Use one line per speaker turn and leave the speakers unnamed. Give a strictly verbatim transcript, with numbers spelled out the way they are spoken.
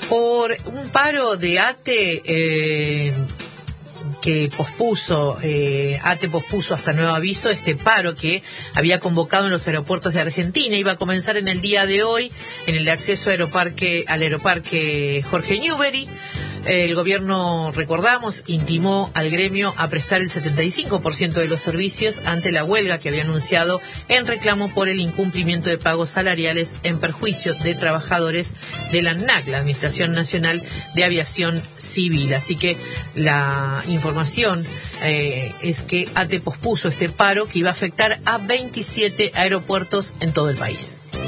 por un paro de ATE eh, que pospuso, eh, ATE pospuso hasta nuevo aviso este paro que había convocado en los aeropuertos de Argentina. Iba a comenzar en el día de hoy en el acceso aeroparque, al aeroparque Jorge Newbery. El gobierno, recordamos, intimó al gremio a prestar el setenta y cinco por ciento de los servicios ante la huelga que había anunciado en reclamo por el incumplimiento de pagos salariales en perjuicio de trabajadores de la ANAC, la Administración Nacional de Aviación Civil. Así que la información eh, es que ATE pospuso este paro que iba a afectar a veintisiete aeropuertos en todo el país.